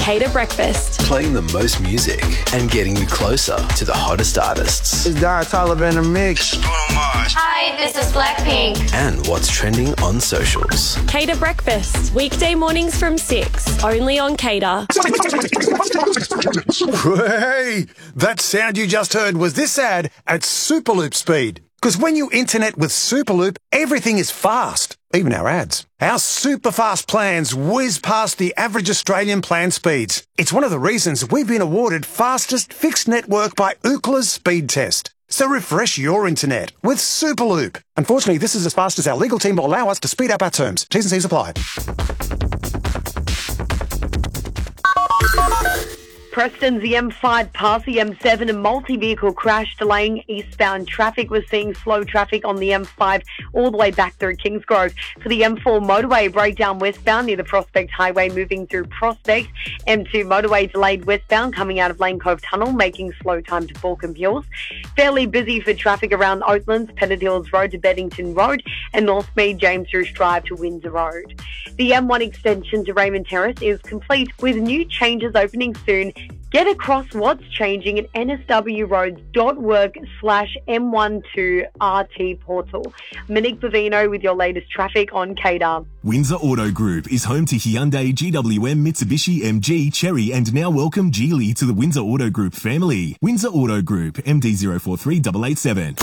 Cater Breakfast. Playing the most music and getting you closer to the hottest artists. It's Dara Tyler in the mix. Hi, this is Blackpink. And what's trending on socials. Cater Breakfast. Weekday mornings from 6. Only on Cater. Hey, that sound you just heard was this ad at Superloop speed. Because when you internet with Superloop, everything is fast, even our ads. Our super fast plans whiz past the average Australian plan speeds. It's one of the reasons we've been awarded fastest fixed network by Ookla's speed test. So refresh your internet with Superloop. Unfortunately, this is as fast as our legal team will allow us to speed up our terms. T's and C's apply. Preston's the M5 past the M7, a multi-vehicle crash delaying eastbound traffic. We're seeing slow traffic on the M5 all the way back through Kingsgrove. For the M4 motorway, breakdown westbound near the Prospect Highway moving through Prospect. M2 motorway delayed westbound coming out of Lane Cove Tunnel, making slow time to Baulkham Hills. Fairly busy for traffic around Oatlands, Pennant Hills Road to Beddington Road, and Northmead James Roosh Drive to Windsor Road. The M1 extension to Raymond Terrace is complete with new changes opening soon. Get across what's changing at nswroads.org/M12RT portal. Monique Bavino with your latest traffic on Cater. Windsor Auto Group is home to Hyundai, GWM, Mitsubishi, MG, Chery and now welcome Geely to the Windsor Auto Group family. Windsor Auto Group, MD043887.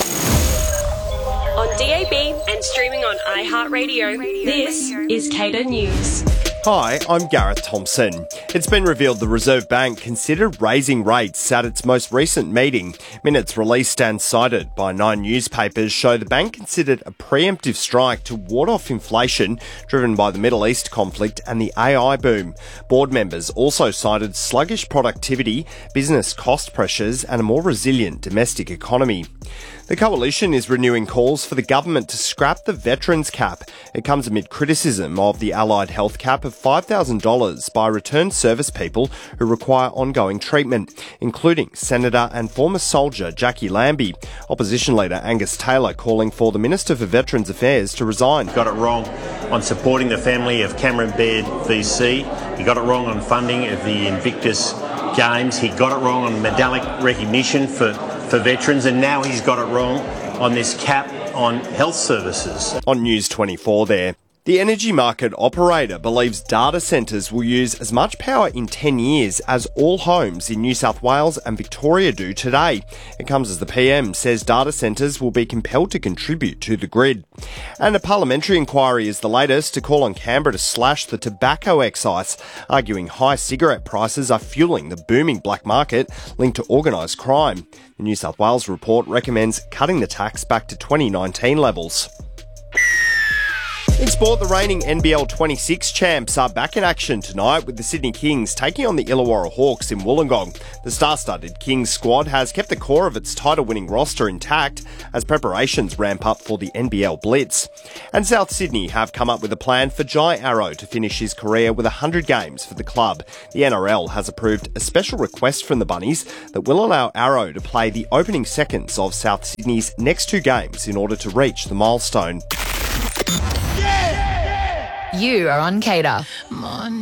On DAB and streaming on iHeartRadio, this is Cater News. Hi, I'm Gareth Thompson. It's been revealed the Reserve Bank considered raising rates at its most recent meeting. Minutes released and cited by 9 newspapers show the bank considered a preemptive strike to ward off inflation driven by the Middle East conflict and the AI boom. Board members also cited sluggish productivity, business cost pressures and a more resilient domestic economy. The coalition is renewing calls for the government to scrap the veterans cap. It comes amid criticism of the allied health cap of $5,000 by returned service people who require ongoing treatment, including Senator and former soldier Jackie Lambie. Opposition leader Angus Taylor calling for the Minister for Veterans Affairs to resign. Got it wrong on supporting the family of Cameron Baird VC. He got it wrong on funding of the Invictus Games. He got it wrong on medallic recognition for veterans, and now he's got it wrong on this cap on health services. On News 24 there. The energy market operator believes data centres will use as much power in 10 years as all homes in New South Wales and Victoria do today. It comes as the PM says data centres will be compelled to contribute to the grid. And a parliamentary inquiry is the latest to call on Canberra to slash the tobacco excise, arguing high cigarette prices are fuelling the booming black market linked to organised crime. The New South Wales report recommends cutting the tax back to 2019 levels. In sport, the reigning NBL 26 champs are back in action tonight with the Sydney Kings taking on the Illawarra Hawks in Wollongong. The star-studded Kings squad has kept the core of its title-winning roster intact as preparations ramp up for the NBL Blitz. And South Sydney have come up with a plan for Jai Arrow to finish his career with 100 games for the club. The NRL has approved a special request from the Bunnies that will allow Arrow to play the opening seconds of South Sydney's next 2 games in order to reach the milestone. You are on Cater.